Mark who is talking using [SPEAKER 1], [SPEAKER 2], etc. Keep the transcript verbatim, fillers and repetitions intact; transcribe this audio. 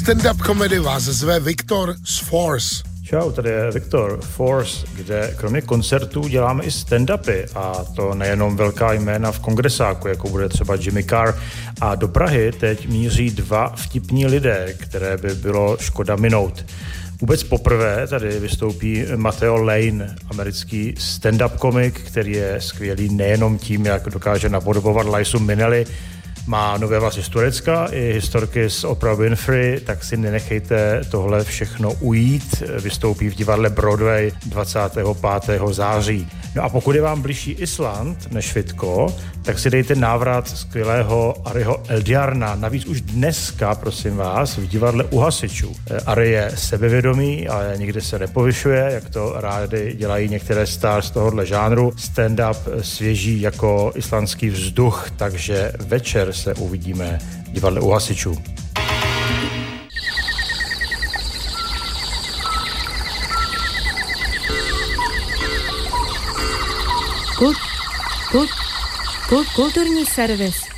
[SPEAKER 1] Stand-up komedy vás zve Viktor z Force.
[SPEAKER 2] Čau, tady je Viktor Force, kde kromě koncertů děláme i stand-upy, a to nejenom velká jména v kongresáku, jako bude třeba Jimmy Carr. A do Prahy teď míří dva vtipní lidé, které by bylo škoda minout. Vůbec poprvé tady vystoupí Matteo Lane, americký stand-up komik, který je skvělý nejenom tím, jak dokáže napodobovat Lisu Minnelli, má nové vlasy z Turecka i historky z Oprah Winfrey, tak si nenechejte tohle všechno ujít. Vystoupí v divadle Broadway dvacátého pátého září. No a pokud je vám bližší Island než Fitko, tak si dejte návrat skvělého Ariho Eldiarna. Navíc už dneska, prosím vás, v divadle U hasičů. Ari je sebevědomý, ale nikdy se nepovyšuje, jak to rádi dělají některé stars tohohle žánru. Stand-up svěží jako islandský vzduch, takže večer se uvidíme v divadle U hasičů.
[SPEAKER 3] Kult, kult, kult, kulturní servis.